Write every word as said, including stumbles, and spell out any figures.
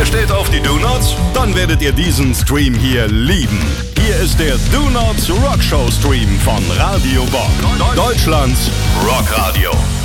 Ihr steht auf die Do-Nots? Dann werdet ihr diesen Stream hier lieben. Hier ist der Do-Nots Rockshow Stream von Radio Bock. Deutschlands Rockradio.